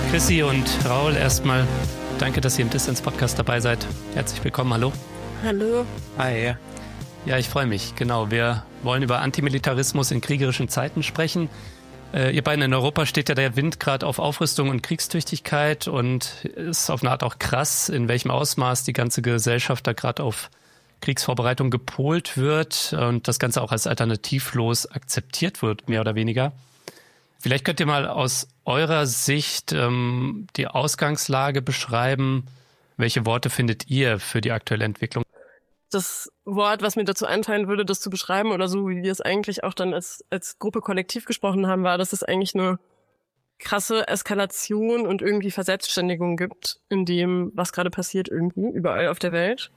Chrissy und Raul, erstmal danke, dass ihr im Dissens-Podcast dabei seid. Herzlich willkommen, hallo. Hallo. Hi. Ja, ich freue mich, genau. Wir wollen über Antimilitarismus in kriegerischen Zeiten sprechen. Ihr beiden, in Europa steht ja der Wind gerade auf Aufrüstung und Kriegstüchtigkeit und ist auf eine Art auch krass, in welchem Ausmaß die ganze Gesellschaft da gerade auf Kriegsvorbereitung gepolt wird und das Ganze auch als alternativlos akzeptiert wird, mehr oder weniger. Vielleicht könnt ihr mal aus eurer Sicht die Ausgangslage beschreiben. Welche Worte findet ihr für die aktuelle Entwicklung? Das Wort, was mir dazu einfallen würde, das zu beschreiben oder so, wie wir es eigentlich auch dann als Gruppe kollektiv gesprochen haben, war, dass es eigentlich eine krasse Eskalation und irgendwie Verselbstständigung gibt in dem, was gerade passiert irgendwie überall auf der Welt.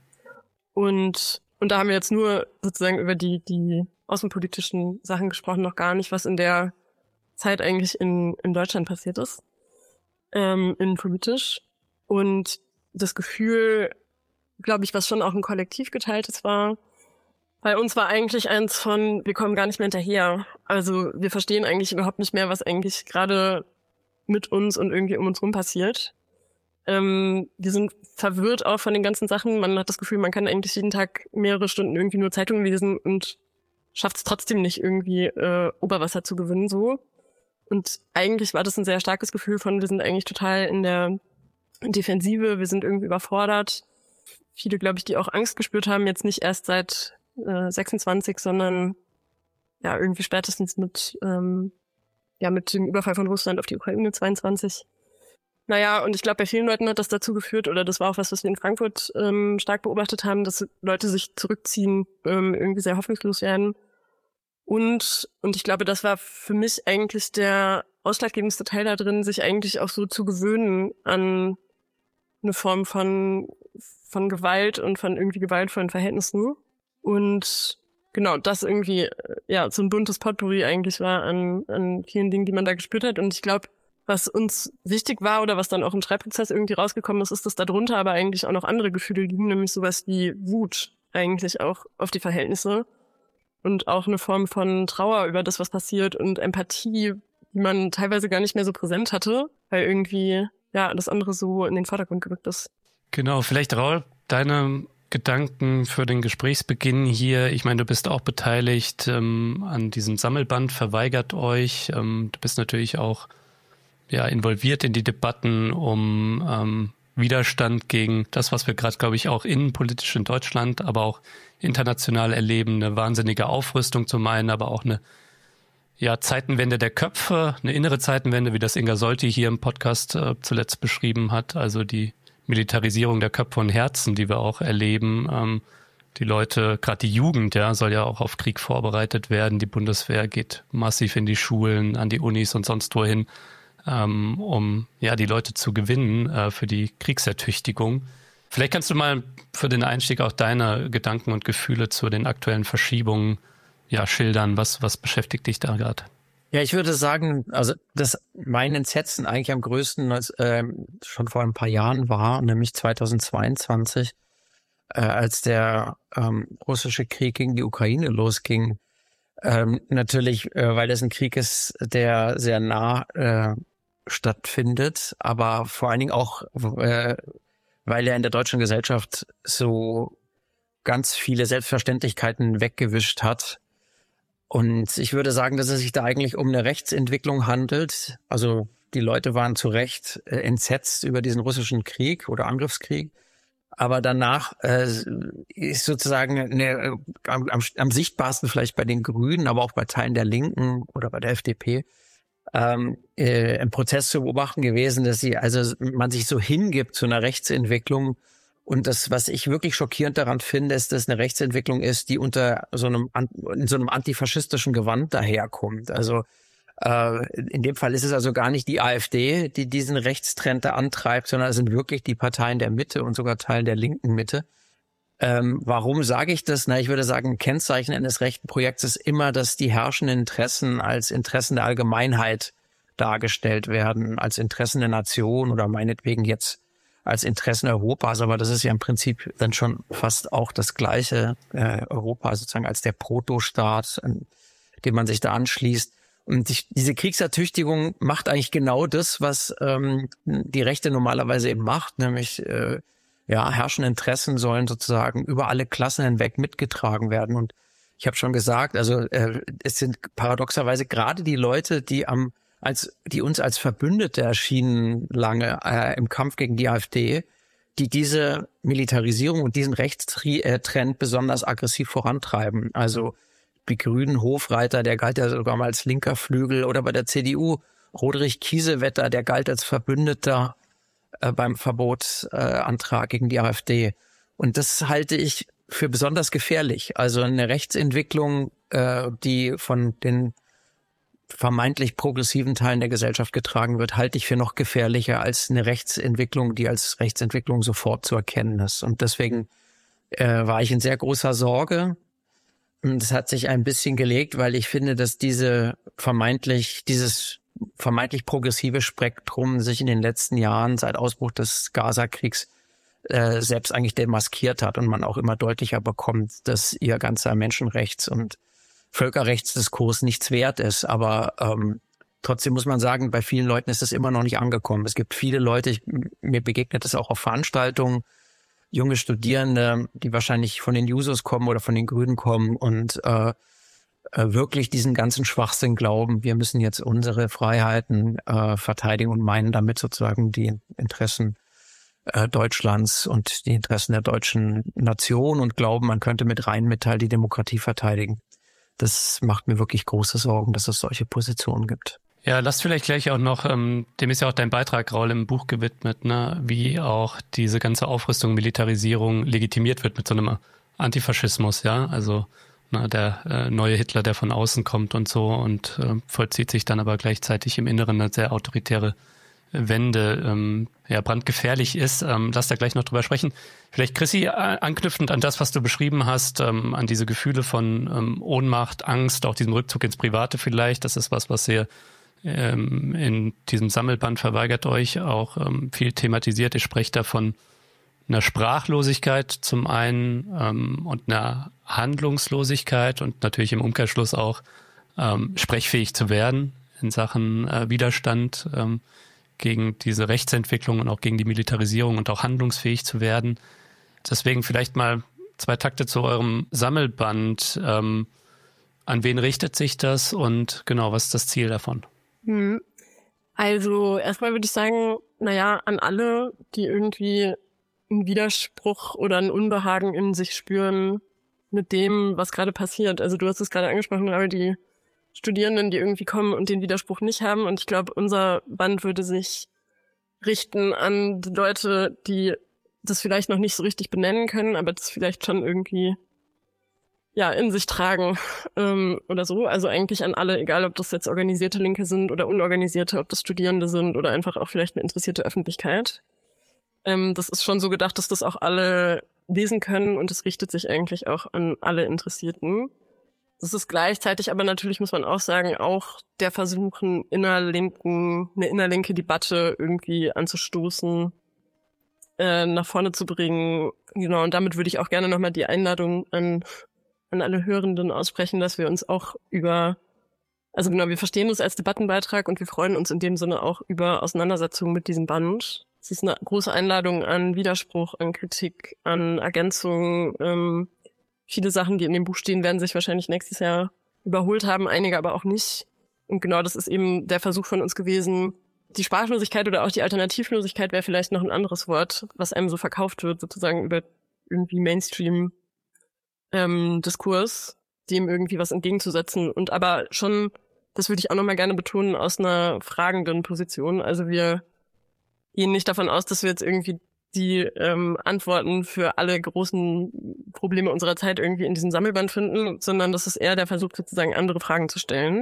Und da haben wir jetzt nur sozusagen über die außenpolitischen Sachen gesprochen, noch gar nicht, was in der Zeit eigentlich in Deutschland passiert ist, innenpolitisch. Und das Gefühl, glaube ich, was schon auch ein Kollektiv geteiltes war, bei uns war eigentlich eins von, wir kommen gar nicht mehr hinterher. Also wir verstehen eigentlich überhaupt nicht mehr, was eigentlich gerade mit uns und irgendwie um uns rum passiert. Wir sind verwirrt auch von den ganzen Sachen. Man hat das Gefühl, man kann eigentlich jeden Tag mehrere Stunden irgendwie nur Zeitungen lesen und schafft es trotzdem nicht irgendwie Oberwasser zu gewinnen so. Und eigentlich war das ein sehr starkes Gefühl von, wir sind eigentlich total in der Defensive, wir sind irgendwie überfordert. Viele, glaube ich, die auch Angst gespürt haben, jetzt nicht erst seit 26, sondern ja irgendwie spätestens mit dem Überfall von Russland auf die Ukraine 22. Naja, und ich glaube, bei vielen Leuten hat das dazu geführt, oder das war auch was wir in Frankfurt stark beobachtet haben, dass Leute sich zurückziehen, irgendwie sehr hoffnungslos werden. Und ich glaube, das war für mich eigentlich der ausschlaggebendste Teil da drin, sich eigentlich auch so zu gewöhnen an eine Form von Gewalt und von irgendwie gewaltvollen Verhältnissen. Und genau, das irgendwie, ja, so ein buntes Potpourri eigentlich war an vielen Dingen, die man da gespürt hat. Und ich glaube, was uns wichtig war oder was dann auch im Schreibprozess irgendwie rausgekommen ist, ist, dass da drunter aber eigentlich auch noch andere Gefühle liegen, nämlich sowas wie Wut eigentlich auch auf die Verhältnisse. Und auch eine Form von Trauer über das, was passiert und Empathie, die man teilweise gar nicht mehr so präsent hatte, weil irgendwie ja das andere so in den Vordergrund gerückt ist. Genau, vielleicht Raul, deine Gedanken für den Gesprächsbeginn hier. Ich meine, du bist auch beteiligt an diesem Sammelband Verweigert euch. Du bist natürlich auch involviert in die Debatten um Widerstand gegen das, was wir gerade, glaube ich, auch innenpolitisch in Deutschland, aber auch international erleben, eine wahnsinnige Aufrüstung zum einen, aber auch eine Zeitenwende der Köpfe, eine innere Zeitenwende, wie das Inga Solti hier im Podcast zuletzt beschrieben hat, also die Militarisierung der Köpfe und Herzen, die wir auch erleben. Die Leute, gerade die Jugend, soll ja auch auf Krieg vorbereitet werden. Die Bundeswehr geht massiv in die Schulen, an die Unis und sonst wohin, um die Leute zu gewinnen für die Kriegsertüchtigung. Vielleicht kannst du mal für den Einstieg auch deine Gedanken und Gefühle zu den aktuellen Verschiebungen schildern. Was beschäftigt dich da gerade? Ja, ich würde sagen, also dass mein Entsetzen eigentlich am größten schon vor ein paar Jahren war, nämlich 2022, als der russische Krieg gegen die Ukraine losging. Natürlich, weil das ein Krieg ist, der sehr nah stattfindet, aber vor allen Dingen auch, weil er in der deutschen Gesellschaft so ganz viele Selbstverständlichkeiten weggewischt hat. Und ich würde sagen, dass es sich da eigentlich um eine Rechtsentwicklung handelt. Also die Leute waren zu Recht entsetzt über diesen russischen Krieg oder Angriffskrieg. Aber danach ist sozusagen am sichtbarsten vielleicht bei den Grünen, aber auch bei Teilen der Linken oder bei der FDP ein Prozess zu beobachten gewesen, dass man sich so hingibt zu einer Rechtsentwicklung. Und das, was ich wirklich schockierend daran finde, ist, dass eine Rechtsentwicklung ist, die in so einem antifaschistischen Gewand daherkommt. Also in dem Fall ist es also gar nicht die AfD, die diesen Rechtstrend da antreibt, sondern es sind wirklich die Parteien der Mitte und sogar Teilen der linken Mitte. Warum sage ich das? Ich würde sagen, ein Kennzeichen eines rechten Projekts ist immer, dass die herrschenden Interessen als Interessen der Allgemeinheit dargestellt werden, als Interessen der Nation oder meinetwegen jetzt als Interessen Europas. Aber das ist ja im Prinzip dann schon fast auch das gleiche Europa, sozusagen als der Protostaat, dem man sich da anschließt. Und diese Kriegsertüchtigung macht eigentlich genau das, was die Rechte normalerweise eben macht, nämlich herrschende Interessen sollen sozusagen über alle Klassen hinweg mitgetragen werden. Und ich habe schon gesagt, also es sind paradoxerweise gerade die Leute, die uns als Verbündete erschienen lange im Kampf gegen die AfD, die diese Militarisierung und diesen Rechtstrend besonders aggressiv vorantreiben. Also die Grünen Hofreiter, der galt ja sogar mal als linker Flügel, oder bei der CDU Roderich Kiesewetter, der galt als Verbündeter beim Verbotsantrag gegen die AfD. Und das halte ich für besonders gefährlich. Also eine Rechtsentwicklung, die von den vermeintlich progressiven Teilen der Gesellschaft getragen wird, halte ich für noch gefährlicher als eine Rechtsentwicklung, die als Rechtsentwicklung sofort zu erkennen ist. Und deswegen war ich in sehr großer Sorge. Und es hat sich ein bisschen gelegt, weil ich finde, dass dieses vermeintlich progressive Spektrum sich in den letzten Jahren seit Ausbruch des Gaza-Kriegs selbst eigentlich demaskiert hat und man auch immer deutlicher bekommt, dass ihr ganzer Menschenrechts- und Völkerrechtsdiskurs nichts wert ist. Aber trotzdem muss man sagen, bei vielen Leuten ist es immer noch nicht angekommen. Es gibt viele Leute, mir begegnet es auch auf Veranstaltungen, junge Studierende, die wahrscheinlich von den Jusos kommen oder von den Grünen kommen und wirklich diesen ganzen Schwachsinn glauben, wir müssen jetzt unsere Freiheiten verteidigen und meinen damit sozusagen die Interessen Deutschlands und die Interessen der deutschen Nation und glauben, man könnte mit Rheinmetall die Demokratie verteidigen. Das macht mir wirklich große Sorgen, dass es solche Positionen gibt. Ja, lasst vielleicht gleich auch noch, dem ist ja auch dein Beitrag, Raul, im Buch gewidmet, ne, wie auch diese ganze Aufrüstung, Militarisierung legitimiert wird mit so einem Antifaschismus, ja, also der neue Hitler, der von außen kommt und so und vollzieht sich dann aber gleichzeitig im Inneren eine sehr autoritäre Wende, brandgefährlich ist. Lass da gleich noch drüber sprechen. Vielleicht, Chrissy, anknüpfend an das, was du beschrieben hast, an diese Gefühle von Ohnmacht, Angst, auch diesem Rückzug ins Private vielleicht, das ist was ihr in diesem Sammelband verweigert euch auch viel thematisiert. Ich spreche da von einer Sprachlosigkeit zum einen und einer Handlungslosigkeit und natürlich im Umkehrschluss auch sprechfähig zu werden in Sachen Widerstand gegen diese Rechtsentwicklung und auch gegen die Militarisierung und auch handlungsfähig zu werden. Deswegen vielleicht mal 2 Takte zu eurem Sammelband. An wen richtet sich das und genau, was ist das Ziel davon? Also erstmal würde ich sagen, an alle, die irgendwie einen Widerspruch oder ein Unbehagen in sich spüren mit dem, was gerade passiert. Also du hast es gerade angesprochen, aber die Studierenden, die irgendwie kommen und den Widerspruch nicht haben. Und ich glaube, unser Band würde sich richten an die Leute, die das vielleicht noch nicht so richtig benennen können, aber das vielleicht schon irgendwie in sich tragen oder so. Also eigentlich an alle, egal ob das jetzt organisierte Linke sind oder unorganisierte, ob das Studierende sind oder einfach auch vielleicht eine interessierte Öffentlichkeit. Das ist schon so gedacht, dass das auch alle lesen können und es richtet sich eigentlich auch an alle Interessierten. Das ist gleichzeitig aber natürlich, muss man auch sagen, auch der Versuch, eine innerlinke Debatte irgendwie anzustoßen, nach vorne zu bringen. Genau, und damit würde ich auch gerne nochmal die Einladung an alle Hörenden aussprechen, dass wir uns auch wir verstehen uns als Debattenbeitrag und wir freuen uns in dem Sinne auch über Auseinandersetzungen mit diesem Band. Es ist eine große Einladung an Widerspruch, an Kritik, an Ergänzung. Viele Sachen, die in dem Buch stehen, werden sich wahrscheinlich nächstes Jahr überholt haben, einige aber auch nicht. Und genau das ist eben der Versuch von uns gewesen. Die Sprachlosigkeit oder auch die Alternativlosigkeit wäre vielleicht noch ein anderes Wort, was einem so verkauft wird, sozusagen über irgendwie Mainstream-Diskurs, dem irgendwie was entgegenzusetzen. Und aber schon, das würde ich auch nochmal gerne betonen, aus einer fragenden Position. Also wir gehen nicht davon aus, dass wir jetzt irgendwie die Antworten für alle großen Probleme unserer Zeit irgendwie in diesem Sammelband finden, sondern das ist eher der Versuch, sozusagen andere Fragen zu stellen.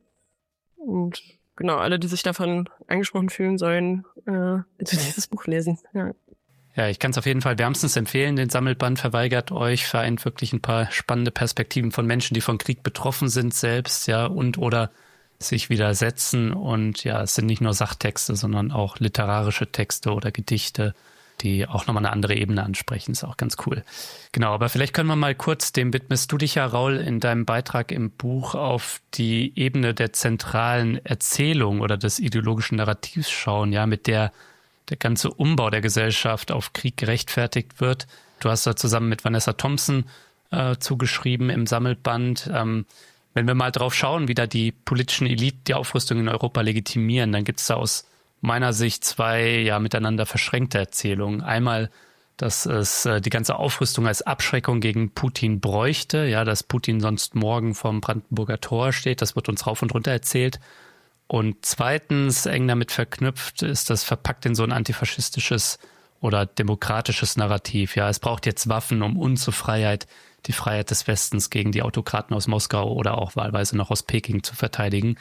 Und genau, alle, die sich davon angesprochen fühlen, sollen bitte dieses Buch lesen. Ja, ich kann es auf jeden Fall wärmstens empfehlen. Den Sammelband verweigert euch, vereint wirklich ein paar spannende Perspektiven von Menschen, die von Krieg betroffen sind selbst, und oder sich widersetzen. Und es sind nicht nur Sachtexte, sondern auch literarische Texte oder Gedichte, die auch nochmal eine andere Ebene ansprechen. Ist auch ganz cool. Genau, aber vielleicht können wir mal kurz, dem widmest du dich ja, Raul, in deinem Beitrag im Buch auf die Ebene der zentralen Erzählung oder des ideologischen Narrativs schauen, ja, mit der ganze Umbau der Gesellschaft auf Krieg gerechtfertigt wird. Du hast da zusammen mit Vanessa Thompson zugeschrieben im Sammelband. Wenn wir mal drauf schauen, wie da die politischen Eliten die Aufrüstung in Europa legitimieren, dann gibt es da aus meiner Sicht zwei miteinander verschränkte Erzählungen. Einmal, dass es die ganze Aufrüstung als Abschreckung gegen Putin bräuchte, ja, dass Putin sonst morgen vorm Brandenburger Tor steht, das wird uns rauf und runter erzählt. Und zweitens, eng damit verknüpft, ist das verpackt in so ein antifaschistisches oder demokratisches Narrativ. Ja, es braucht jetzt Waffen, um unsere Freiheit, die Freiheit des Westens gegen die Autokraten aus Moskau oder auch wahlweise noch aus Peking zu verteidigen.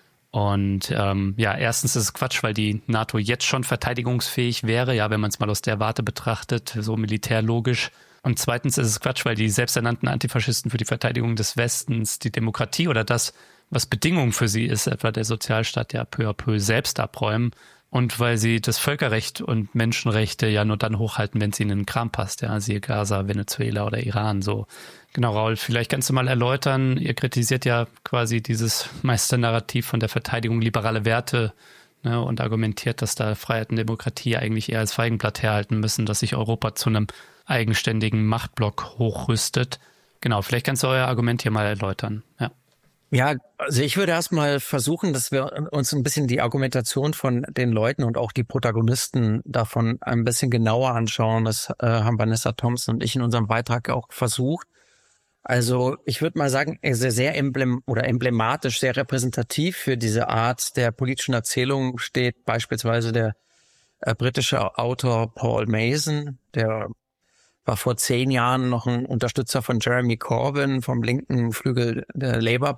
Und erstens ist es Quatsch, weil die NATO jetzt schon verteidigungsfähig wäre, ja, wenn man es mal aus der Warte betrachtet, so militärlogisch. Und zweitens ist es Quatsch, weil die selbsternannten Antifaschisten für die Verteidigung des Westens die Demokratie oder das, was Bedingung für sie ist, etwa der Sozialstaat, ja peu à peu selbst abräumen. Und weil sie das Völkerrecht und Menschenrechte ja nur dann hochhalten, wenn es ihnen in den Kram passt, ja, siehe Gaza, Venezuela oder Iran, so. Genau, Raul, vielleicht kannst du mal erläutern, ihr kritisiert ja quasi dieses Meisternarrativ von der Verteidigung liberale Werte, ne, und argumentiert, dass da Freiheit und Demokratie eigentlich eher als Feigenblatt herhalten müssen, dass sich Europa zu einem eigenständigen Machtblock hochrüstet. Genau, vielleicht kannst du euer Argument hier mal erläutern, ja. Ja, also ich würde erstmal versuchen, dass wir uns ein bisschen die Argumentation von den Leuten und auch die Protagonisten davon ein bisschen genauer anschauen. Das haben Vanessa Thompson und ich in unserem Beitrag auch versucht. Also ich würde mal sagen, sehr emblematisch, sehr repräsentativ für diese Art der politischen Erzählung steht beispielsweise der britische Autor Paul Mason, der war vor 10 Jahren noch ein Unterstützer von Jeremy Corbyn vom linken Flügel der Labour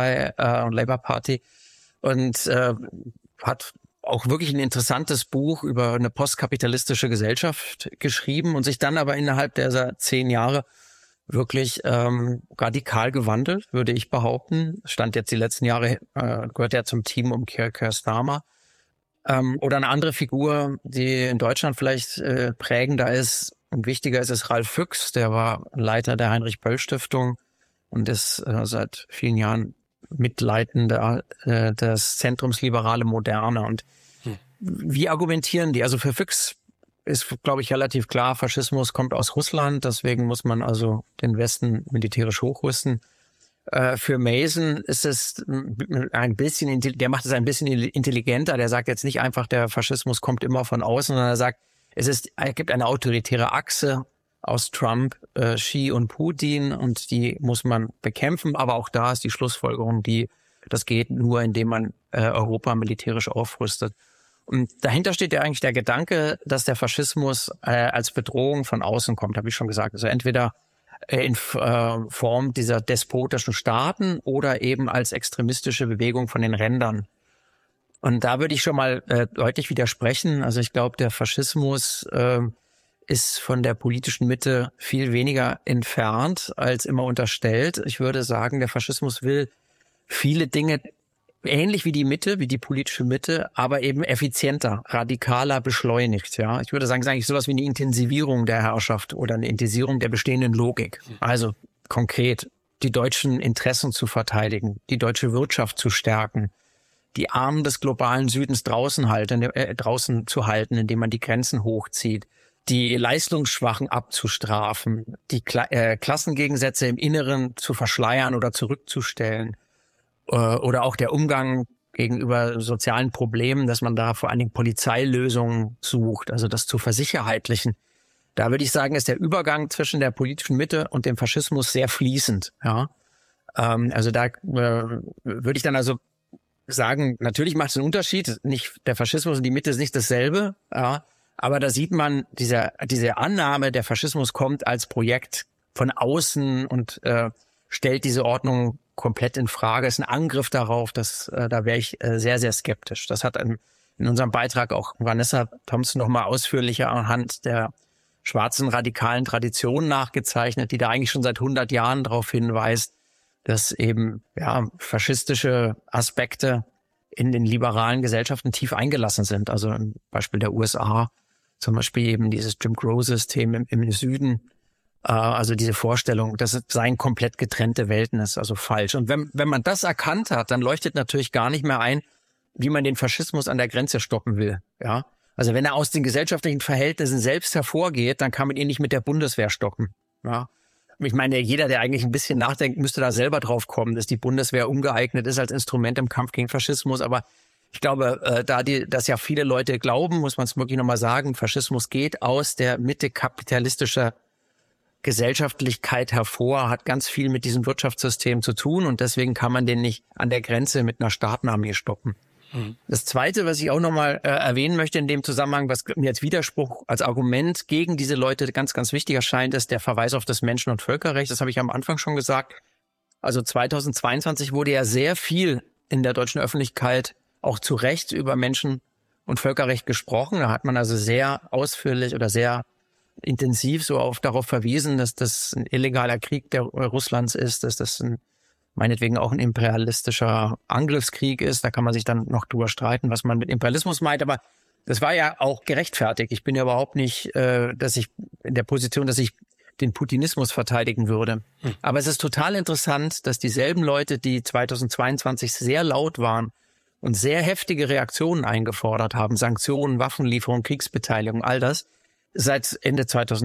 Party und hat auch wirklich ein interessantes Buch über eine postkapitalistische Gesellschaft geschrieben und sich dann aber innerhalb dieser 10 Jahre wirklich radikal gewandelt, würde ich behaupten. Stand jetzt die letzten Jahre, gehört er zum Team um Keir Starmer. Oder eine andere Figur, die in Deutschland vielleicht prägender ist und wichtiger ist Ralf Füchs, der war Leiter der Heinrich-Böll-Stiftung und ist seit vielen Jahren Mitleitender des Zentrums Liberale Moderne. Und wie argumentieren die? Also für Füchs ist, glaube ich, relativ klar, Faschismus kommt aus Russland, deswegen muss man also den Westen militärisch hochrüsten. Für Mason ist es ein bisschen, der macht es ein bisschen intelligenter, der sagt jetzt nicht einfach, der Faschismus kommt immer von außen, sondern er sagt, es gibt eine autoritäre Achse aus Trump, Xi und Putin und die muss man bekämpfen, aber auch da ist die Schlussfolgerung, das geht nur, indem man Europa militärisch aufrüstet. Und dahinter steht ja eigentlich der Gedanke, dass der Faschismus als Bedrohung von außen kommt, habe ich schon gesagt. Also entweder in Form dieser despotischen Staaten oder eben als extremistische Bewegung von den Rändern. Und da würde ich schon mal deutlich widersprechen. Also ich glaube, der Faschismus ist von der politischen Mitte viel weniger entfernt als immer unterstellt. Ich würde sagen, der Faschismus will viele Dinge ähnlich wie die Mitte, wie die politische Mitte, aber eben effizienter, radikaler, beschleunigt. Ja, ich würde sagen, es ist eigentlich sowas wie eine Intensivierung der Herrschaft oder eine Intensivierung der bestehenden Logik. Also konkret die deutschen Interessen zu verteidigen, die deutsche Wirtschaft zu stärken, die Armen des globalen Südens draußen zu halten, indem man die Grenzen hochzieht, die Leistungsschwachen abzustrafen, die Klassengegensätze im Inneren zu verschleiern oder zurückzustellen. Oder auch der Umgang gegenüber sozialen Problemen, dass man da vor allen Dingen Polizeilösungen sucht, also das zu versicherheitlichen. Da würde ich sagen, ist der Übergang zwischen der politischen Mitte und dem Faschismus sehr fließend. Ja, also da würde ich dann also sagen, natürlich macht es einen Unterschied. Nicht der Faschismus und die Mitte ist nicht dasselbe. Ja, aber da sieht man diese Annahme, der Faschismus kommt als Projekt von außen und stellt diese Ordnung komplett in Frage. Es ist ein Angriff darauf, da wäre ich sehr, sehr skeptisch. Das hat in unserem Beitrag auch Vanessa Thompson nochmal ausführlicher anhand der schwarzen radikalen Tradition nachgezeichnet, die da eigentlich schon seit 100 Jahren darauf hinweist, dass eben faschistische Aspekte in den liberalen Gesellschaften tief eingelassen sind. Also im Beispiel der USA Zum Beispiel eben dieses Jim Crow-System im Süden. Also diese Vorstellung, dass es seien komplett getrennte Welten ist, also falsch. Und wenn man das erkannt hat, dann leuchtet natürlich gar nicht mehr ein, wie man den Faschismus an der Grenze stoppen will. Ja, also wenn er aus den gesellschaftlichen Verhältnissen selbst hervorgeht, dann kann man ihn nicht mit der Bundeswehr stoppen. Ja, ich meine, jeder, der eigentlich ein bisschen nachdenkt, müsste da selber drauf kommen, dass die Bundeswehr ungeeignet ist als Instrument im Kampf gegen Faschismus. Aber ich glaube, dass ja viele Leute glauben, muss man es wirklich nochmal sagen, Faschismus geht aus der Mitte kapitalistischer Gesellschaftlichkeit hervor, hat ganz viel mit diesem Wirtschaftssystem zu tun und deswegen kann man den nicht an der Grenze mit einer Staatenarmee stoppen. Das Zweite, was ich auch nochmal erwähnen möchte in dem Zusammenhang, was mir als Widerspruch, als Argument gegen diese Leute ganz, ganz wichtig erscheint, ist der Verweis auf das Menschen- und Völkerrecht. Das habe ich am Anfang schon gesagt. Also 2022 wurde ja sehr viel in der deutschen Öffentlichkeit auch zu Recht über Menschen- und Völkerrecht gesprochen. Da hat man also sehr ausführlich oder sehr intensiv darauf verwiesen, dass das ein illegaler Krieg Russlands ist, dass das meinetwegen auch ein imperialistischer Angriffskrieg ist. Da kann man sich dann noch drüber streiten, was man mit Imperialismus meint. Aber das war ja auch gerechtfertigt. Ich bin ja überhaupt nicht, dass ich in der Position, dass ich den Putinismus verteidigen würde. Aber es ist total interessant, dass dieselben Leute, die 2022 sehr laut waren und sehr heftige Reaktionen eingefordert haben, Sanktionen, Waffenlieferung, Kriegsbeteiligung, all das, seit Ende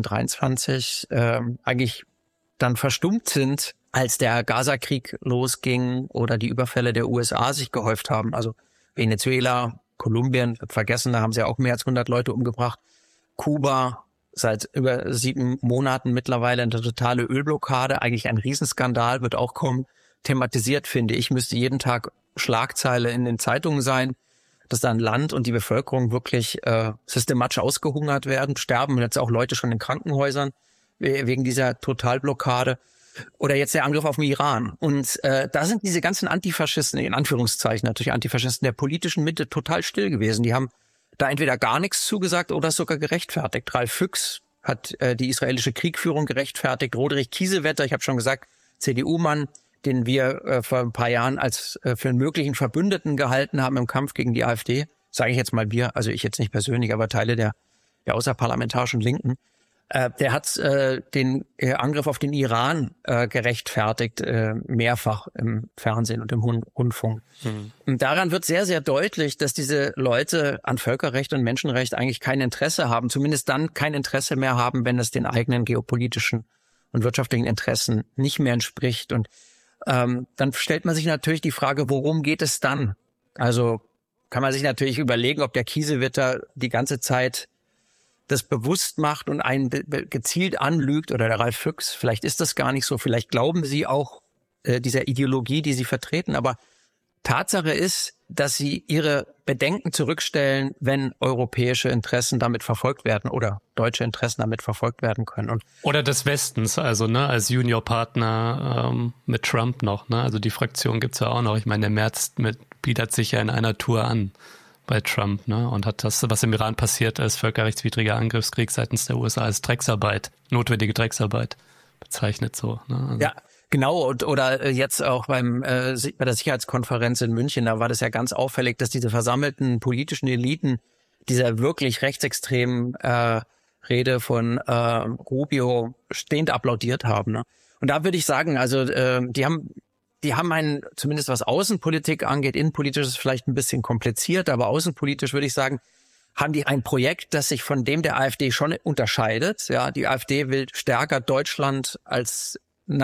2023 eigentlich dann verstummt sind, als der Gaza-Krieg losging oder die Überfälle der USA sich gehäuft haben. Also Venezuela, Kolumbien, vergessen, da haben sie auch mehr als 100 Leute umgebracht. Kuba, seit über 7 Monaten mittlerweile eine totale Ölblockade, eigentlich ein Riesenskandal, wird auch kommen. Thematisiert, finde ich, müsste jeden Tag Schlagzeile in den Zeitungen sein, dass da ein Land und die Bevölkerung wirklich systematisch ausgehungert werden, sterben jetzt auch Leute schon in Krankenhäusern wegen dieser Totalblockade. Oder jetzt der Angriff auf den Iran. Und da sind diese ganzen Antifaschisten, in Anführungszeichen natürlich Antifaschisten der politischen Mitte total still gewesen. Die haben da entweder gar nichts zugesagt oder es sogar gerechtfertigt. Ralf Füchs hat die israelische Kriegführung gerechtfertigt. Roderich Kiesewetter, ich habe schon gesagt, CDU-Mann, den wir vor ein paar Jahren als für einen möglichen Verbündeten gehalten haben im Kampf gegen die AfD. Sage ich jetzt mal wir, also ich jetzt nicht persönlich, aber Teile der außerparlamentarischen Linken. Der hat den Angriff auf den Iran gerechtfertigt, mehrfach im Fernsehen und im Rundfunk. Und daran wird sehr, sehr deutlich, dass diese Leute an Völkerrecht und Menschenrecht eigentlich kein Interesse haben, zumindest dann kein Interesse mehr haben, wenn es den eigenen geopolitischen und wirtschaftlichen Interessen nicht mehr entspricht. Und dann stellt man sich natürlich die Frage, worum geht es dann? Also kann man sich natürlich überlegen, ob der Kiesewetter die ganze Zeit das bewusst macht und einen gezielt anlügt, oder der Ralf Füchs, vielleicht ist das gar nicht so, vielleicht glauben sie auch dieser Ideologie, die sie vertreten, aber Tatsache ist, dass sie ihre Bedenken zurückstellen, wenn europäische Interessen damit verfolgt werden oder deutsche Interessen damit verfolgt werden können. Oder des Westens, also als Juniorpartner mit Trump noch, also die Fraktion gibt's ja auch noch. Ich meine, der Merz bietet sich ja in einer Tour an bei Trump, und hat das, was im Iran passiert ist, völkerrechtswidriger Angriffskrieg seitens der USA, als Drecksarbeit, notwendige Drecksarbeit bezeichnet so. Also. Ja, genau. Oder jetzt auch bei der Sicherheitskonferenz in München, da war das ja ganz auffällig, dass diese versammelten politischen Eliten dieser wirklich rechtsextremen Rede von Rubio stehend applaudiert haben. Und da würde ich sagen, also die haben einen, zumindest was Außenpolitik angeht, innenpolitisch ist es vielleicht ein bisschen kompliziert, aber außenpolitisch würde ich sagen, haben die ein Projekt, das sich von dem der AfD schon unterscheidet. Ja, die AfD will stärker Deutschland als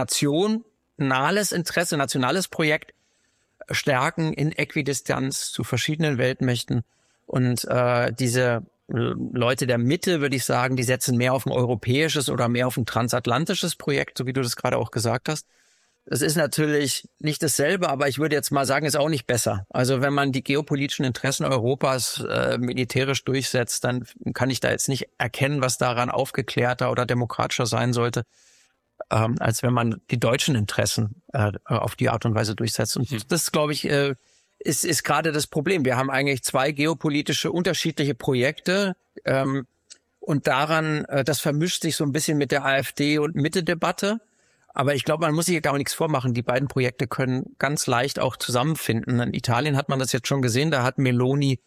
nationales Interesse, nationales Projekt stärken in Äquidistanz zu verschiedenen Weltmächten. Und diese Leute der Mitte, würde ich sagen, die setzen mehr auf ein europäisches oder mehr auf ein transatlantisches Projekt, so wie du das gerade auch gesagt hast. Das ist natürlich nicht dasselbe, aber ich würde jetzt mal sagen, ist auch nicht besser. Also wenn man die geopolitischen Interessen Europas militärisch durchsetzt, dann kann ich da jetzt nicht erkennen, was daran aufgeklärter oder demokratischer sein sollte, als wenn man die deutschen Interessen auf die Art und Weise durchsetzt. Und das, glaube ich, ist gerade das Problem. Wir haben eigentlich 2 geopolitische unterschiedliche Projekte und daran, das vermischt sich so ein bisschen mit der AfD- und Mitte-Debatte. Aber ich glaube, man muss sich gar nichts vormachen. Die beiden Projekte können ganz leicht auch zusammenfinden. In Italien hat man das jetzt schon gesehen. Da hat Meloni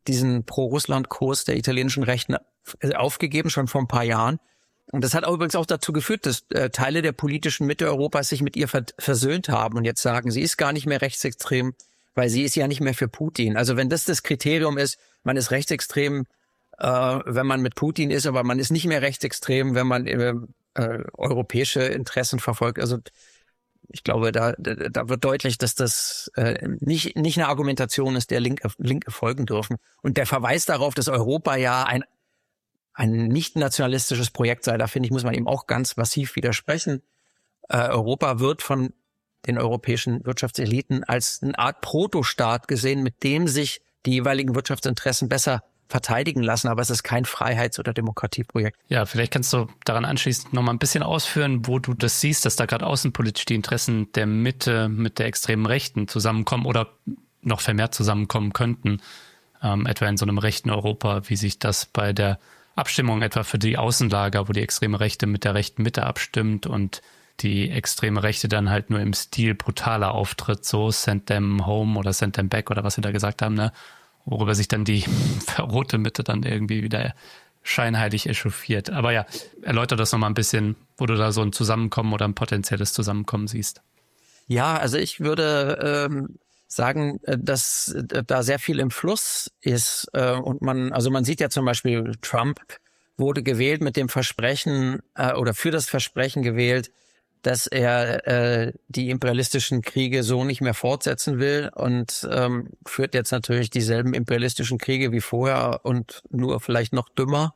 diesen Pro-Russland-Kurs der italienischen Rechten aufgegeben, schon vor ein paar Jahren. Und das hat auch übrigens auch dazu geführt, dass Teile der politischen Mitte Europas sich mit ihr versöhnt haben und jetzt sagen, sie ist gar nicht mehr rechtsextrem, weil sie ist ja nicht mehr für Putin. Also wenn das Kriterium ist, man ist rechtsextrem, wenn man mit Putin ist, aber man ist nicht mehr rechtsextrem, wenn man europäische Interessen verfolgt. Also ich glaube, da wird deutlich, dass das nicht eine Argumentation ist, der Linke folgen dürfen. Und der Verweis darauf, dass Europa ja ein nicht nationalistisches Projekt sei, da finde ich, muss man ihm auch ganz massiv widersprechen. Europa wird von den europäischen Wirtschaftseliten als eine Art Protostaat gesehen, mit dem sich die jeweiligen Wirtschaftsinteressen besser verteidigen lassen, aber es ist kein Freiheits- oder Demokratieprojekt. Ja, vielleicht kannst du daran anschließend noch mal ein bisschen ausführen, wo du das siehst, dass da gerade außenpolitisch die Interessen der Mitte mit der extremen Rechten zusammenkommen oder noch vermehrt zusammenkommen könnten, etwa in so einem rechten Europa, wie sich das bei der Abstimmung etwa für die Außenlager, wo die extreme Rechte mit der rechten Mitte abstimmt und die extreme Rechte dann halt nur im Stil brutaler auftritt, so send them home oder send them back oder was sie da gesagt haben, ne? Worüber sich dann die rote Mitte dann irgendwie wieder scheinheilig echauffiert. Aber ja, erläuter das nochmal ein bisschen, wo du da so ein Zusammenkommen oder ein potenzielles Zusammenkommen siehst. Ja, also ich würde sagen, dass da sehr viel im Fluss ist und man sieht ja zum Beispiel, Trump wurde gewählt mit dem Versprechen oder für das Versprechen gewählt, dass er die imperialistischen Kriege so nicht mehr fortsetzen will und führt jetzt natürlich dieselben imperialistischen Kriege wie vorher und nur vielleicht noch dümmer.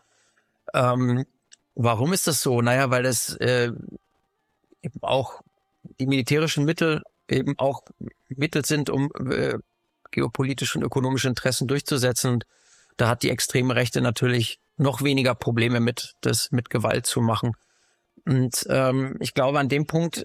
Warum ist das so? Naja, weil das eben auch die militärischen Mittel eben auch Mittel sind, um geopolitische und ökonomische Interessen durchzusetzen. Und da hat die extreme Rechte natürlich noch weniger Probleme mit, das mit Gewalt zu machen. Und ich glaube, an dem Punkt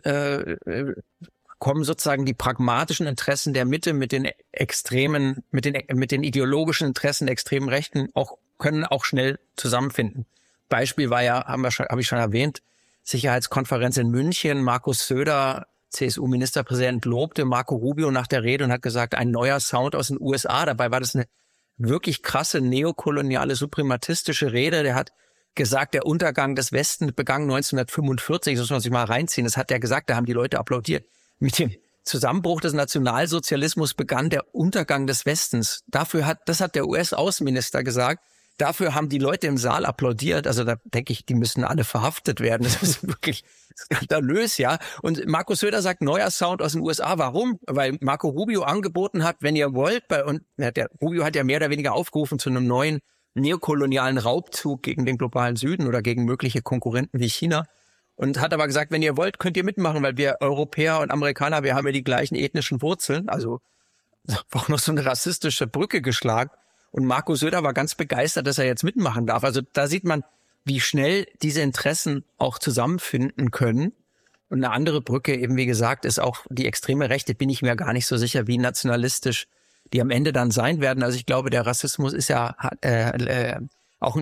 kommen sozusagen die pragmatischen Interessen der Mitte mit den extremen, mit den ideologischen Interessen der extremen Rechten können auch schnell zusammenfinden. Beispiel war ja, habe ich schon erwähnt, Sicherheitskonferenz in München. Markus Söder, CSU-Ministerpräsident, lobte Marco Rubio nach der Rede und hat gesagt, ein neuer Sound aus den USA. Dabei war das eine wirklich krasse neokoloniale, suprematistische Rede. Der hat gesagt, der Untergang des Westens begann 1945, das muss man sich mal reinziehen, das hat er gesagt, da haben die Leute applaudiert. Mit dem Zusammenbruch des Nationalsozialismus begann der Untergang des Westens. Das hat der US-Außenminister gesagt. Dafür haben die Leute im Saal applaudiert. Also da denke ich, die müssen alle verhaftet werden. Das ist wirklich skandalös, ja. Und Markus Söder sagt, neuer Sound aus den USA. Warum? Weil Marco Rubio angeboten hat, wenn ihr wollt, Rubio hat ja mehr oder weniger aufgerufen zu einem neuen neokolonialen Raubzug gegen den globalen Süden oder gegen mögliche Konkurrenten wie China. Und hat aber gesagt, wenn ihr wollt, könnt ihr mitmachen, weil wir Europäer und Amerikaner, wir haben ja die gleichen ethnischen Wurzeln. Also auch noch so eine rassistische Brücke geschlagen. Und Markus Söder war ganz begeistert, dass er jetzt mitmachen darf. Also da sieht man, wie schnell diese Interessen auch zusammenfinden können. Und eine andere Brücke eben, wie gesagt, ist auch die extreme Rechte. Bin ich mir gar nicht so sicher, wie nationalistisch die am Ende dann sein werden. Also ich glaube, der Rassismus ist ja auch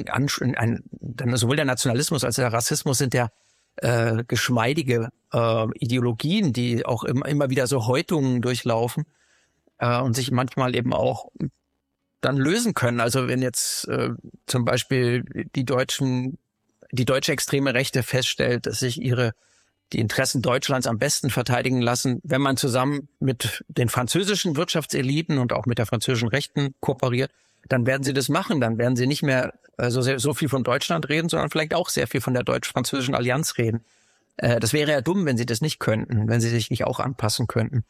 sowohl der Nationalismus als der Rassismus sind ja geschmeidige Ideologien, die auch immer wieder so Häutungen durchlaufen und sich manchmal eben auch dann lösen können. Also wenn jetzt zum Beispiel die deutsche extreme Rechte feststellt, dass sich die Interessen Deutschlands am besten verteidigen lassen, wenn man zusammen mit den französischen Wirtschaftseliten und auch mit der französischen Rechten kooperiert, dann werden sie das machen. Dann werden sie nicht mehr so viel von Deutschland reden, sondern vielleicht auch sehr viel von der deutsch-französischen Allianz reden. Das wäre ja dumm, wenn sie das nicht könnten, wenn sie sich nicht auch anpassen könnten.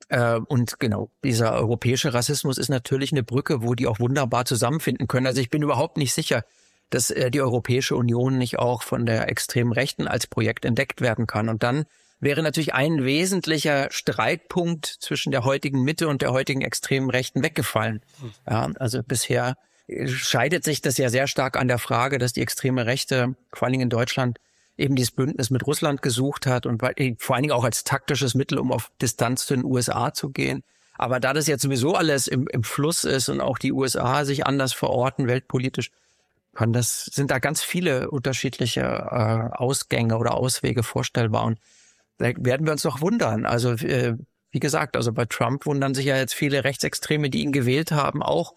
Und genau, dieser europäische Rassismus ist natürlich eine Brücke, wo die auch wunderbar zusammenfinden können. Also ich bin überhaupt nicht sicher, dass die Europäische Union nicht auch von der extremen Rechten als Projekt entdeckt werden kann. Und dann wäre natürlich ein wesentlicher Streitpunkt zwischen der heutigen Mitte und der heutigen extremen Rechten weggefallen. Ja, also bisher scheidet sich das ja sehr stark an der Frage, dass die extreme Rechte, vor allen Dingen in Deutschland, eben dieses Bündnis mit Russland gesucht hat und vor allen Dingen auch als taktisches Mittel, um auf Distanz zu den USA zu gehen. Aber da das jetzt sowieso alles im Fluss ist und auch die USA sich anders verorten, weltpolitisch, sind da ganz viele unterschiedliche Ausgänge oder Auswege vorstellbar. Und da werden wir uns noch wundern. Also wie gesagt, also bei Trump wundern sich ja jetzt viele Rechtsextreme, die ihn gewählt haben, auch,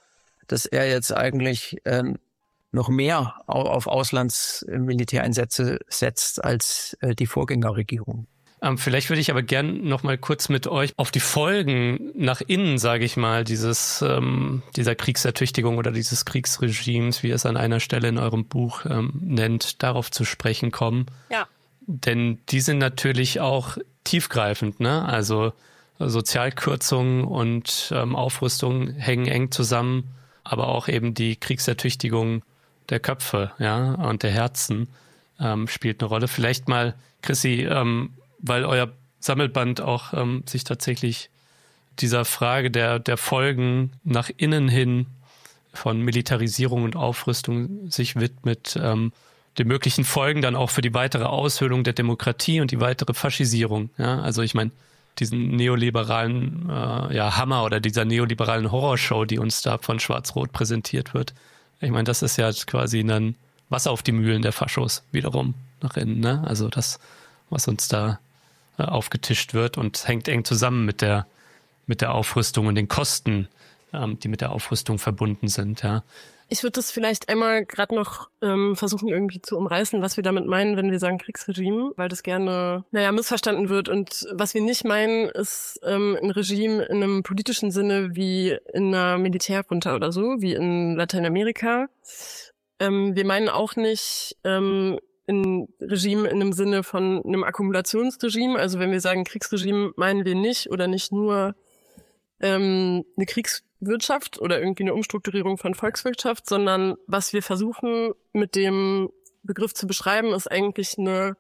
dass er jetzt eigentlich noch mehr auf Auslandsmilitäreinsätze setzt als die Vorgängerregierung. Vielleicht würde ich aber gern noch mal kurz mit euch auf die Folgen nach innen, sage ich mal, dieser Kriegsertüchtigung oder dieses Kriegsregimes, wie ihr es an einer Stelle in eurem Buch nennt, darauf zu sprechen kommen. Ja. Denn die sind natürlich auch tiefgreifend, ne? Also Sozialkürzungen und Aufrüstung hängen eng zusammen, aber auch eben die Kriegsertüchtigung der Köpfe, ja, und der Herzen spielt eine Rolle. Vielleicht mal, Chrissy, weil euer Sammelband auch sich tatsächlich dieser Frage der Folgen nach innen hin von Militarisierung und Aufrüstung sich widmet, den möglichen Folgen dann auch für die weitere Aushöhlung der Demokratie und die weitere Faschisierung. Ja? Also ich meine, diesen neoliberalen Hammer oder dieser neoliberalen Horrorshow, die uns da von Schwarz-Rot präsentiert wird. Ich meine, das ist ja quasi dann Wasser auf die Mühlen der Faschos wiederum nach innen. Ne? Also das, was uns da aufgetischt wird und hängt eng zusammen mit der Aufrüstung und den Kosten, die mit der Aufrüstung verbunden sind. Ja. Ich würde das vielleicht einmal gerade noch versuchen irgendwie zu umreißen, was wir damit meinen, wenn wir sagen Kriegsregime, weil das gerne, missverstanden wird. Und was wir nicht meinen, ist ein Regime in einem politischen Sinne wie in einer Militärjunta oder so, wie in Lateinamerika. Wir meinen auch nicht ein Regime in einem Sinne von einem Akkumulationsregime. Also wenn wir sagen Kriegsregime, meinen wir nicht oder nicht nur eine Kriegswirtschaft oder irgendwie eine Umstrukturierung von Volkswirtschaft, sondern was wir versuchen mit dem Begriff zu beschreiben, ist eigentlich eine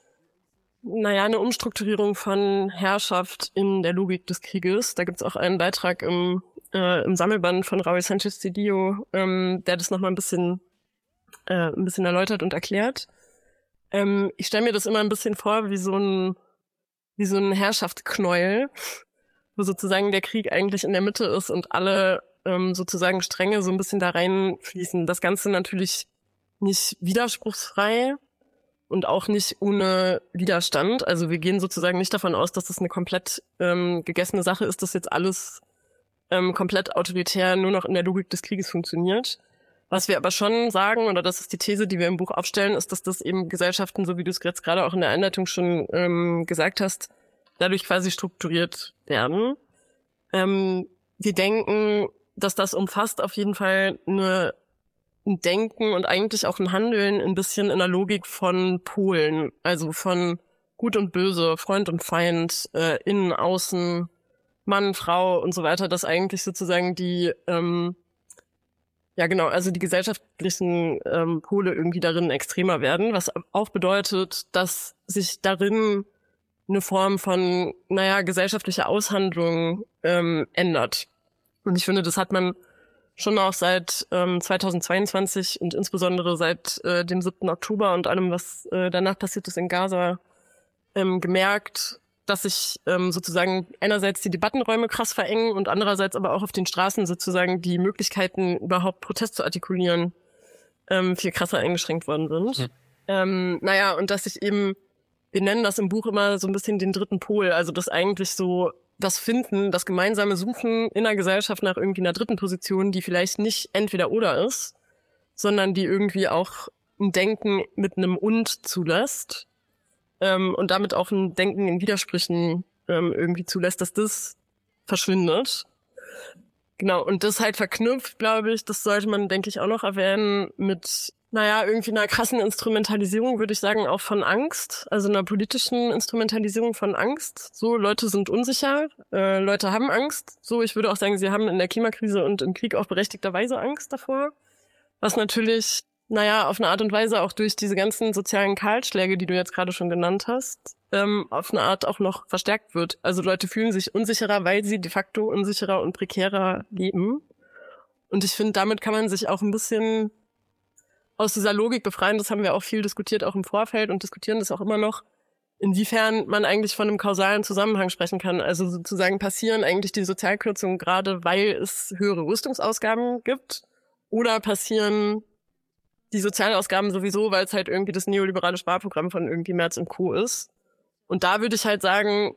Umstrukturierung von Herrschaft in der Logik des Krieges. Da gibt's auch einen Beitrag im Sammelband von Raúl Sánchez Cedillo, der das nochmal ein bisschen erläutert und erklärt. Ich stelle mir das immer ein bisschen vor wie so ein Herrschaftsknäuel, wo sozusagen der Krieg eigentlich in der Mitte ist und alle sozusagen Stränge so ein bisschen da reinfließen. Das Ganze natürlich nicht widerspruchsfrei und auch nicht ohne Widerstand. Also wir gehen sozusagen nicht davon aus, dass das eine komplett gegessene Sache ist, dass jetzt alles komplett autoritär nur noch in der Logik des Krieges funktioniert. Was wir aber schon sagen, oder das ist die These, die wir im Buch aufstellen, ist, dass das eben Gesellschaften, so wie du es jetzt gerade auch in der Einleitung schon gesagt hast, dadurch quasi strukturiert werden. Wir denken, dass das umfasst auf jeden Fall ein Denken und eigentlich auch ein Handeln ein bisschen in der Logik von Polen, also von Gut und Böse, Freund und Feind, Innen, Außen, Mann, Frau und so weiter, dass eigentlich sozusagen die die gesellschaftlichen Pole irgendwie darin extremer werden, was auch bedeutet, dass sich darin eine Form von, gesellschaftlicher Aushandlung ändert. Und ich finde, das hat man schon auch seit 2022 und insbesondere seit dem 7. Oktober und allem, was danach passiert ist in Gaza, gemerkt, dass sich sozusagen einerseits die Debattenräume krass verengen und andererseits aber auch auf den Straßen sozusagen die Möglichkeiten, überhaupt Protest zu artikulieren, viel krasser eingeschränkt worden sind. Und dass sich eben, wir nennen das im Buch immer so ein bisschen den dritten Pol, also das eigentlich so das Finden, das gemeinsame Suchen in der Gesellschaft nach irgendwie einer dritten Position, die vielleicht nicht entweder oder ist, sondern die irgendwie auch ein Denken mit einem Und zulässt. Und damit auch ein Denken in Widersprüchen irgendwie zulässt, dass das verschwindet. Genau, und das halt verknüpft, glaube ich, das sollte man, denke ich, auch noch erwähnen, mit, irgendwie einer krassen Instrumentalisierung, würde ich sagen, auch von Angst, also einer politischen Instrumentalisierung von Angst. So, Leute sind unsicher, Leute haben Angst. So, ich würde auch sagen, sie haben in der Klimakrise und im Krieg auch berechtigterweise Angst davor. Was natürlich auf eine Art und Weise auch durch diese ganzen sozialen Kahlschläge, die du jetzt gerade schon genannt hast, auf eine Art auch noch verstärkt wird. Also Leute fühlen sich unsicherer, weil sie de facto unsicherer und prekärer leben. Und ich finde, damit kann man sich auch ein bisschen aus dieser Logik befreien. Das haben wir auch viel diskutiert, auch im Vorfeld, und diskutieren das auch immer noch, inwiefern man eigentlich von einem kausalen Zusammenhang sprechen kann. Also sozusagen passieren eigentlich die Sozialkürzungen gerade, weil es höhere Rüstungsausgaben gibt, oder passieren die Sozialausgaben sowieso, weil es halt irgendwie das neoliberale Sparprogramm von irgendwie Merz und Co. ist. Und da würde ich halt sagen,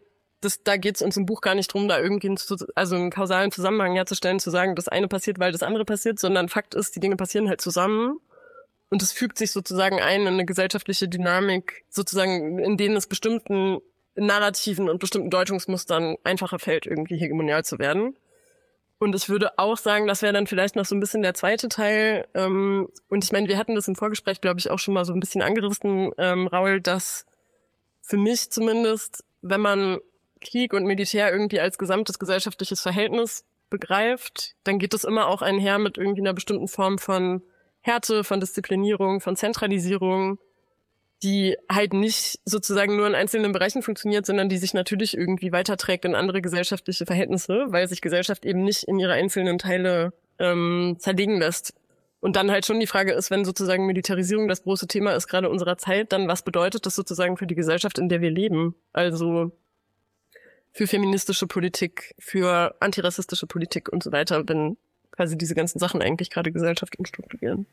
da geht es uns im Buch gar nicht drum, da irgendwie einen kausalen Zusammenhang herzustellen, zu sagen, das eine passiert, weil das andere passiert, sondern Fakt ist, die Dinge passieren halt zusammen und es fügt sich sozusagen ein in eine gesellschaftliche Dynamik, sozusagen, in denen es bestimmten Narrativen und bestimmten Deutungsmustern einfacher fällt, irgendwie hegemonial zu werden. Und ich würde auch sagen, das wäre dann vielleicht noch so ein bisschen der zweite Teil. Und ich meine, wir hatten das im Vorgespräch, glaube ich, auch schon mal so ein bisschen angerissen, Raul, dass für mich zumindest, wenn man Krieg und Militär irgendwie als gesamtes gesellschaftliches Verhältnis begreift, dann geht es immer auch einher mit irgendwie einer bestimmten Form von Härte, von Disziplinierung, von Zentralisierung, die halt nicht sozusagen nur in einzelnen Bereichen funktioniert, sondern die sich natürlich irgendwie weiterträgt in andere gesellschaftliche Verhältnisse, weil sich Gesellschaft eben nicht in ihre einzelnen Teile zerlegen lässt. Und dann halt schon die Frage ist, wenn sozusagen Militarisierung das große Thema ist gerade unserer Zeit, dann was bedeutet das sozusagen für die Gesellschaft, in der wir leben? Also für feministische Politik, für antirassistische Politik und so weiter, wenn quasi diese ganzen Sachen eigentlich gerade Gesellschaft umstrukturieren.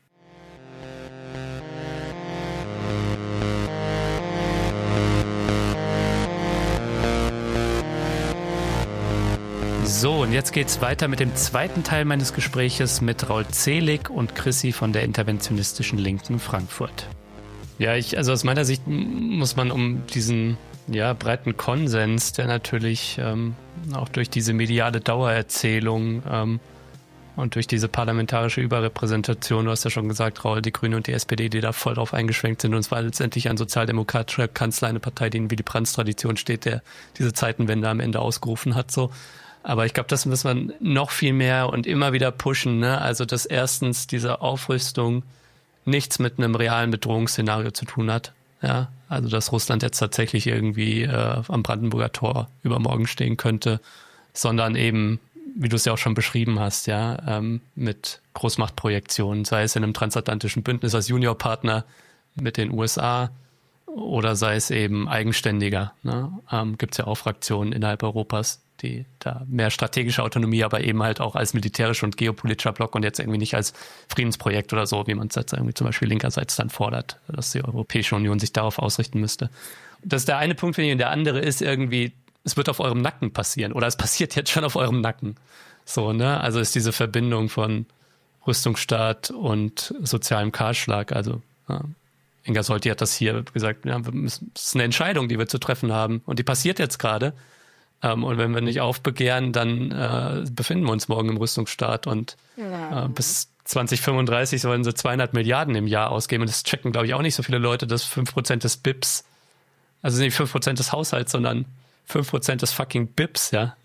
So, und jetzt geht's weiter mit dem zweiten Teil meines Gespräches mit Raul Zelig und Chrissy von der interventionistischen Linken Frankfurt. Ja, also aus meiner Sicht muss man um diesen breiten Konsens, der natürlich auch durch diese mediale Dauererzählung und durch diese parlamentarische Überrepräsentation, du hast ja schon gesagt, Raul, die Grüne und die SPD, die da voll drauf eingeschwenkt sind, und es war letztendlich ein sozialdemokratischer Kanzler, eine Partei, die in Willy Brandts Tradition steht, der diese Zeitenwende am Ende ausgerufen hat, so. Aber ich glaube, das muss man noch viel mehr und immer wieder pushen, ne? Also, dass erstens diese Aufrüstung nichts mit einem realen Bedrohungsszenario zu tun hat. Ja, also, dass Russland jetzt tatsächlich irgendwie am Brandenburger Tor übermorgen stehen könnte, sondern eben, wie du es ja auch schon beschrieben hast, ja, mit Großmachtprojektionen, sei es in einem transatlantischen Bündnis als Juniorpartner mit den USA oder sei es eben eigenständiger. Ne? Gibt es ja auch Fraktionen innerhalb Europas, die da mehr strategische Autonomie, aber eben halt auch als militärischer und geopolitischer Block und jetzt irgendwie nicht als Friedensprojekt oder so, wie man es jetzt irgendwie zum Beispiel linkerseits dann fordert, dass die Europäische Union sich darauf ausrichten müsste. Das ist der eine Punkt, finde ich, und der andere ist irgendwie, es wird auf eurem Nacken passieren oder es passiert jetzt schon auf eurem Nacken. So, ne? Also ist diese Verbindung von Rüstungsstaat und sozialem Kahlschlag, also Inga Solti hat das hier gesagt, ja, es ist eine Entscheidung, die wir zu treffen haben und die passiert jetzt gerade. Und wenn wir nicht aufbegehren, dann befinden wir uns morgen im Rüstungsstaat und bis 2035 sollen sie 200 Milliarden im Jahr ausgeben. Und das checken, glaube ich, auch nicht so viele Leute, dass 5% des BIPs, also nicht 5% des Haushalts, sondern 5% des fucking BIPs, ja.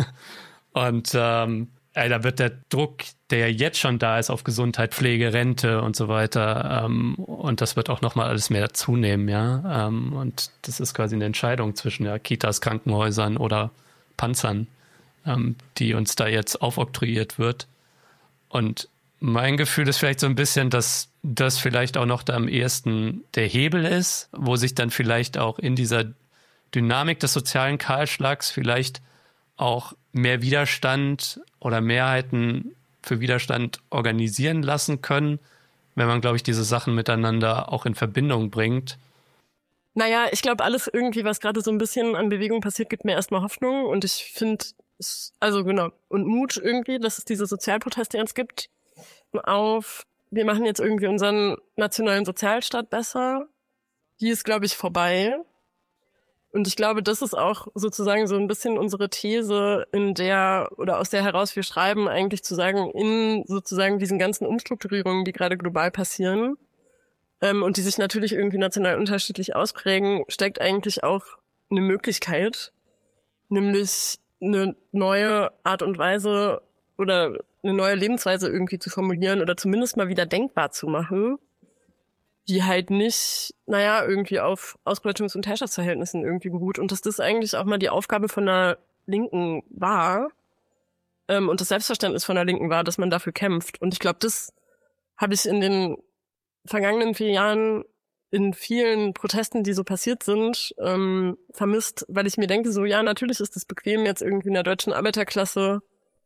Und da wird der Druck, der jetzt schon da ist auf Gesundheit, Pflege, Rente und so weiter, und das wird auch nochmal alles mehr zunehmen, ja. Und das ist quasi eine Entscheidung zwischen Kitas, Krankenhäusern oder Panzern, die uns da jetzt aufoktroyiert wird. Und mein Gefühl ist vielleicht so ein bisschen, dass das vielleicht auch noch da am ehesten der Hebel ist, wo sich dann vielleicht auch in dieser Dynamik des sozialen Kahlschlags vielleicht auch mehr Widerstand oder Mehrheiten für Widerstand organisieren lassen können, wenn man, glaube ich, diese Sachen miteinander auch in Verbindung bringt. Naja, ich glaube, alles irgendwie, was gerade so ein bisschen an Bewegung passiert, gibt mir erstmal Hoffnung. Und ich finde, also genau, und Mut irgendwie, dass es diese Sozialproteste jetzt gibt, wir machen jetzt irgendwie unseren nationalen Sozialstaat besser. Die ist, glaube ich, vorbei. Und ich glaube, das ist auch sozusagen so ein bisschen unsere These, aus der heraus wir schreiben, eigentlich zu sagen, in sozusagen diesen ganzen Umstrukturierungen, die gerade global passieren, und die sich natürlich irgendwie national unterschiedlich ausprägen, steckt eigentlich auch eine Möglichkeit, nämlich eine neue Art und Weise oder eine neue Lebensweise irgendwie zu formulieren oder zumindest mal wieder denkbar zu machen, die halt nicht, irgendwie auf Ausbeutungs- und Herrschaftsverhältnissen irgendwie beruht. Und dass das eigentlich auch mal die Aufgabe von der Linken war, und das Selbstverständnis von der Linken war, dass man dafür kämpft. Und ich glaube, das habe ich in den vergangenen 4 Jahren in vielen Protesten, die so passiert sind, vermisst, weil ich mir denke, so, ja, natürlich ist es bequem, jetzt irgendwie in der deutschen Arbeiterklasse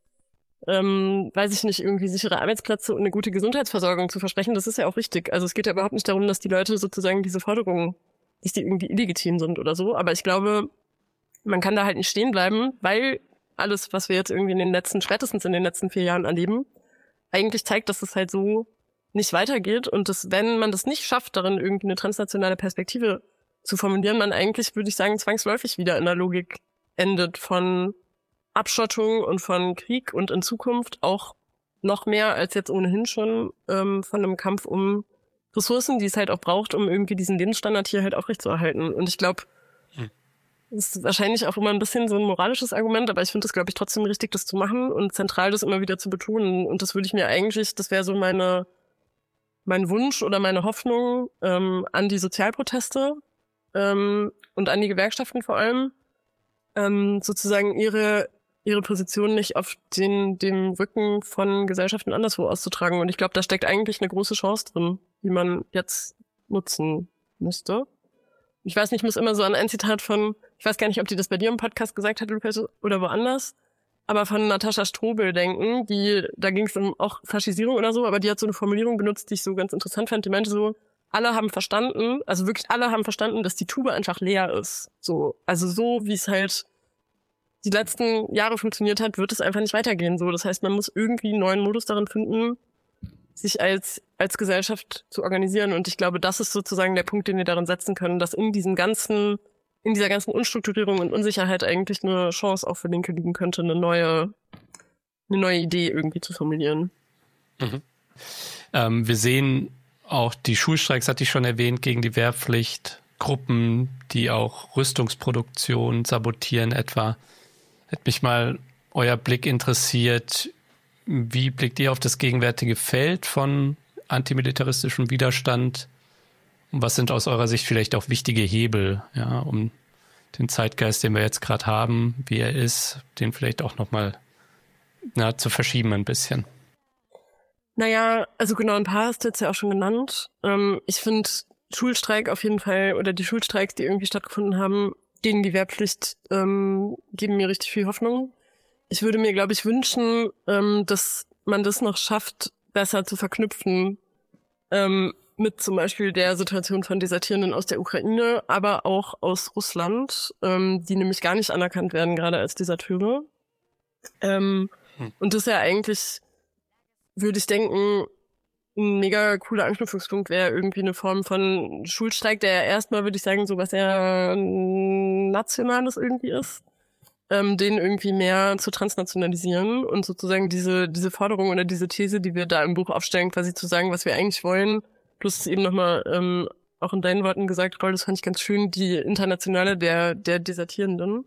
weiß ich nicht, irgendwie sichere Arbeitsplätze und eine gute Gesundheitsversorgung zu versprechen, das ist ja auch richtig. Also es geht ja überhaupt nicht darum, dass die Leute sozusagen diese Forderungen, dass die irgendwie illegitim sind oder so. Aber ich glaube, man kann da halt nicht stehen bleiben, weil alles, was wir jetzt irgendwie spätestens in den letzten 4 Jahren erleben, eigentlich zeigt, dass es halt so nicht weitergeht und dass, wenn man das nicht schafft, darin irgendwie eine transnationale Perspektive zu formulieren, man eigentlich, würde ich sagen, zwangsläufig wieder in der Logik endet von Abschottung und von Krieg und in Zukunft auch noch mehr als jetzt ohnehin schon von einem Kampf um Ressourcen, die es halt auch braucht, um irgendwie diesen Lebensstandard hier halt aufrechtzuerhalten. Und ich glaube, das ist wahrscheinlich auch immer ein bisschen so ein moralisches Argument, aber ich finde es, glaube ich, trotzdem richtig, das zu machen und zentral das immer wieder zu betonen. Und das würde ich mir eigentlich, das wäre so mein Wunsch oder meine Hoffnung an die Sozialproteste und an die Gewerkschaften vor allem, sozusagen ihre Position nicht auf dem Rücken von Gesellschaften anderswo auszutragen. Und ich glaube, da steckt eigentlich eine große Chance drin, die man jetzt nutzen müsste. Ich weiß nicht, ich muss immer so an ein Zitat von, ich weiß gar nicht, ob die das bei dir im Podcast gesagt hat oder woanders, aber von Natascha Strobel denken, da ging es um auch Faschisierung oder so, aber die hat so eine Formulierung benutzt, die ich so ganz interessant fand. Die meinte so, alle haben verstanden, also wirklich alle haben verstanden, dass die Tube einfach leer ist. So, also so, wie es halt die letzten Jahre funktioniert hat, wird es einfach nicht weitergehen. So, das heißt, man muss irgendwie einen neuen Modus darin finden, sich als Gesellschaft zu organisieren. Und ich glaube, das ist sozusagen der Punkt, den wir darin setzen können, dass in dieser ganzen Unstrukturierung und Unsicherheit eigentlich eine Chance auch für Linke liegen könnte, eine neue Idee irgendwie zu formulieren. Wir sehen auch die Schulstreiks, hatte ich schon erwähnt, gegen die Wehrpflicht, Gruppen, die auch Rüstungsproduktion sabotieren etwa. Hätte mich mal euer Blick interessiert. Wie blickt ihr auf das gegenwärtige Feld von antimilitaristischem Widerstand? Und was sind aus eurer Sicht vielleicht auch wichtige Hebel, ja, um den Zeitgeist, den wir jetzt gerade haben, wie er ist, den vielleicht auch nochmal zu verschieben ein bisschen? Naja, also genau, ein paar hast du jetzt ja auch schon genannt. Ich finde Schulstreik auf jeden Fall, oder die Schulstreiks, die irgendwie stattgefunden haben, gegen die Wehrpflicht, geben mir richtig viel Hoffnung. Ich würde mir, glaube ich, wünschen, dass man das noch schafft, besser zu verknüpfen mit zum Beispiel der Situation von Desertierenden aus der Ukraine, aber auch aus Russland, die nämlich gar nicht anerkannt werden, gerade als Deserteure. Und das ist ja eigentlich, würde ich denken, ein mega cooler Anknüpfungspunkt wäre irgendwie eine Form von Schulstreik, der ja erstmal, würde ich sagen, so was eher Nationales irgendwie ist, den irgendwie mehr zu transnationalisieren und sozusagen diese Forderung oder diese These, die wir da im Buch aufstellen, quasi zu sagen, was wir eigentlich wollen, plus eben nochmal auch in deinen Worten gesagt, Roll, das fand ich ganz schön, die Internationale der Desertierenden,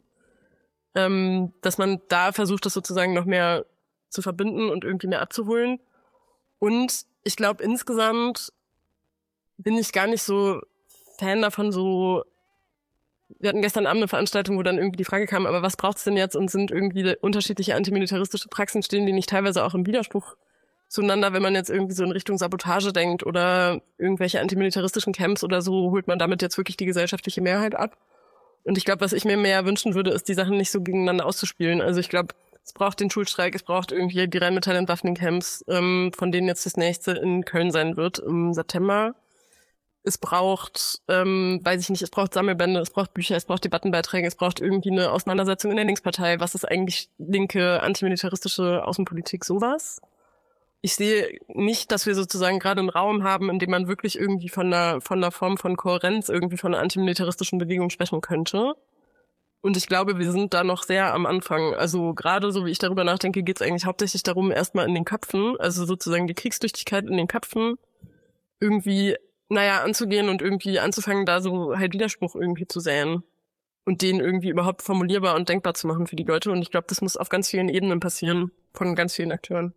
dass man da versucht, das sozusagen noch mehr zu verbinden und irgendwie mehr abzuholen. Und ich glaube, insgesamt bin ich gar nicht so Fan davon, so, wir hatten gestern Abend eine Veranstaltung, wo dann irgendwie die Frage kam, aber was braucht's denn jetzt und sind irgendwie unterschiedliche antimilitaristische Praxen, stehen die nicht teilweise auch im Widerspruch zueinander, wenn man jetzt irgendwie so in Richtung Sabotage denkt oder irgendwelche antimilitaristischen Camps oder so, holt man damit jetzt wirklich die gesellschaftliche Mehrheit ab. Und ich glaube, was ich mir mehr wünschen würde, ist, die Sachen nicht so gegeneinander auszuspielen. Also ich glaube, es braucht den Schulstreik, es braucht irgendwie die Rheinmetall-Entwaffnung-Camps, von denen jetzt das nächste in Köln sein wird im September. Es braucht, weiß ich nicht, es braucht Sammelbände, es braucht Bücher, es braucht Debattenbeiträge, es braucht irgendwie eine Auseinandersetzung in der Linkspartei. Was ist eigentlich linke, antimilitaristische Außenpolitik, sowas? Ich sehe nicht, dass wir sozusagen gerade einen Raum haben, in dem man wirklich irgendwie von einer Form von Kohärenz irgendwie von einer antimilitaristischen Bewegung sprechen könnte. Und ich glaube, wir sind da noch sehr am Anfang. Also gerade so, wie ich darüber nachdenke, geht es eigentlich hauptsächlich darum, erstmal in den Köpfen, also sozusagen die Kriegstüchtigkeit in den Köpfen irgendwie, anzugehen und irgendwie anzufangen, da so halt Widerspruch irgendwie zu säen. Und den irgendwie überhaupt formulierbar und denkbar zu machen für die Leute. Und ich glaube, das muss auf ganz vielen Ebenen passieren, von ganz vielen Akteuren.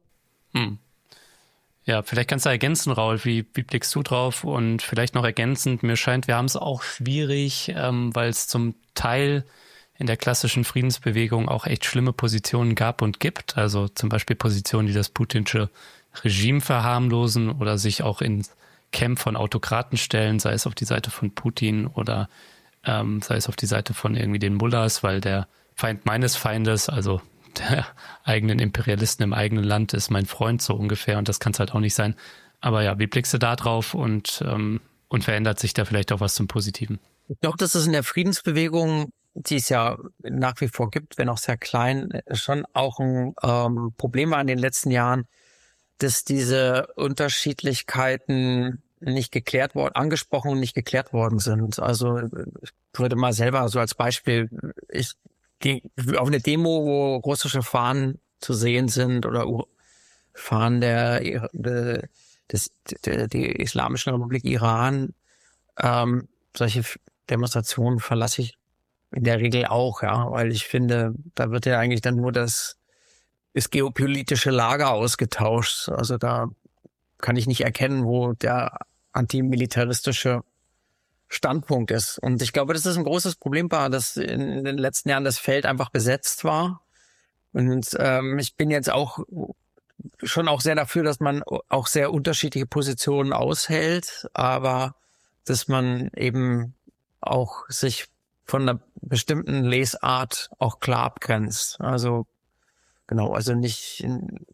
Ja, vielleicht kannst du ergänzen, Raul, wie blickst du drauf? Und vielleicht noch ergänzend, mir scheint, wir haben es auch schwierig, weil es zum Teil in der klassischen Friedensbewegung auch echt schlimme Positionen gab und gibt. Also zum Beispiel Positionen, die das putinsche Regime verharmlosen oder sich auch ins Camp von Autokraten stellen, sei es auf die Seite von Putin oder sei es auf die Seite von irgendwie den Mullahs, weil der Feind meines Feindes, also der eigenen Imperialisten im eigenen Land, ist mein Freund so ungefähr, und das kann es halt auch nicht sein. Aber ja, wie blickst du da drauf und verändert sich da vielleicht auch was zum Positiven? Ich glaube, dass es in der Friedensbewegung die es ja nach wie vor gibt, wenn auch sehr klein, schon auch ein Problem war in den letzten Jahren, dass diese Unterschiedlichkeiten nicht geklärt worden, angesprochen und nicht geklärt worden sind. Also ich würde mal selber so als Beispiel, auf eine Demo, wo russische Fahnen zu sehen sind oder Fahnen der Islamischen Republik Iran, solche Demonstrationen verlasse ich in der Regel auch, ja, weil ich finde, da wird ja eigentlich dann nur das geopolitische Lager ausgetauscht. Also da kann ich nicht erkennen, wo der antimilitaristische Standpunkt ist. Und ich glaube, dass das ein großes Problem war, dass in den letzten Jahren das Feld einfach besetzt war. Und ich bin jetzt auch schon auch sehr dafür, dass man auch sehr unterschiedliche Positionen aushält, aber dass man eben auch sich von einer bestimmten Lesart auch klar abgrenzt. Also genau, also nicht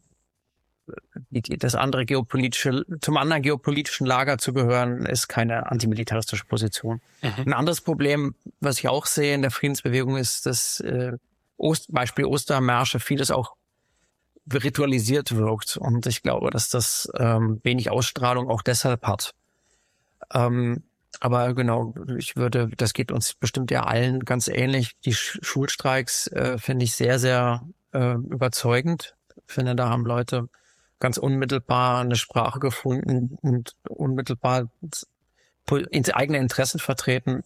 zum anderen geopolitischen Lager zu gehören, ist keine antimilitaristische Position. Ein anderes Problem, was ich auch sehe in der Friedensbewegung, ist, dass Beispiel Ostermärsche vieles auch ritualisiert wirkt. Und ich glaube, dass das wenig Ausstrahlung auch deshalb hat. Aber genau, das geht uns bestimmt ja allen ganz ähnlich. Die Schulstreiks finde ich sehr, sehr überzeugend. Ich finde, da haben Leute ganz unmittelbar eine Sprache gefunden und unmittelbar ins eigene Interessen vertreten.